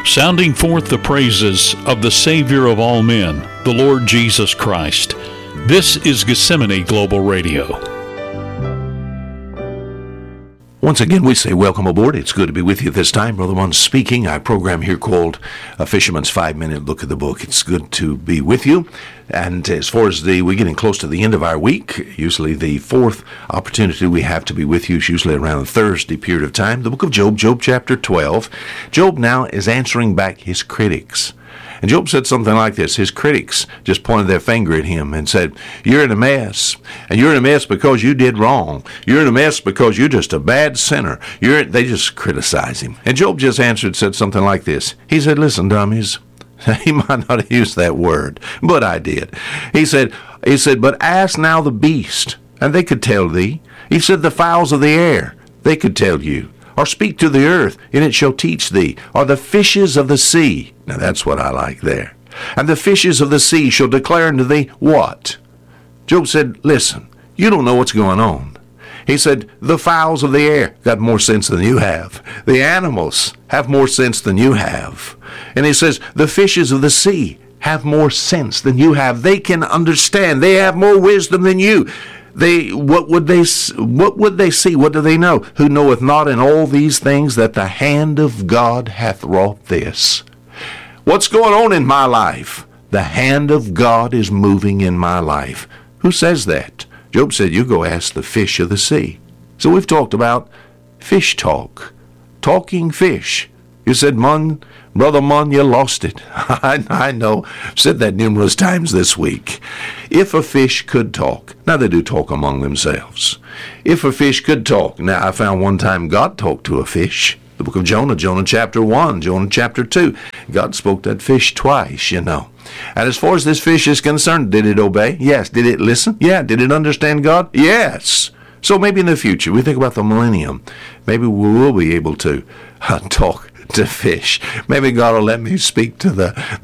sounding forth the praises of the Savior of all men, the Lord Jesus Christ. This is Gethsemane Global Radio. Once again, we say welcome aboard. It's good to be with you this time. Brother Munn speaking. Our program here called A Fisherman's 5-Minute Look at the Book. It's good to be with you. And as far as we're getting close to the end of our week, usually the fourth opportunity we have to be with you is usually around a Thursday period of time. The book of Job, Job chapter 12. Job now is answering back his critics. And Job said something like this. His critics just pointed their finger at him and said, "You're in a mess. And you're in a mess because you did wrong. You're in a mess because you're just a bad sinner." They just criticize him. And Job just said something like this. He said, "Listen, dummies." He might not have used that word, but I did. He said, "But ask now the beast, and they could tell thee. He said, the fowls of the air, they could tell you. Or speak to the earth, and it shall teach thee. Or the fishes of the sea." Now that's what I like there. "And the fishes of the sea shall declare unto thee," what? Job said, "Listen, you don't know what's going on." He said, "The fowls of the air got more sense than you have. The animals have more sense than you have." And he says, "The fishes of the sea have more sense than you have. They can understand. They have more wisdom than you. What would they see? What do they know? Who knoweth not in all these things that the hand of God hath wrought this?" What's going on in my life? The hand of God is moving in my life. Who says that? Job said, "You go ask the fish of the sea." So we've talked about fish talk, talking fish. You said, Brother Munn, you lost it. I know. I've said that numerous times this week. If a fish could talk, now they do talk among themselves. If a fish could talk, now I found one time God talked to a fish. The book of Jonah, Jonah chapter 1, Jonah chapter 2. God spoke to that fish twice, you know. And as far as this fish is concerned, did it obey? Yes. Did it listen? Yeah. Did it understand God? Yes. So maybe in the future, we think about the millennium, maybe we will be able to talk to fish. Maybe God will let me speak to the